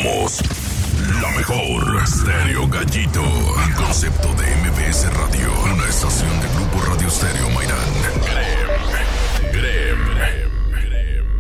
somos la mejor. Stereo Gallito, un concepto de MBS Radio.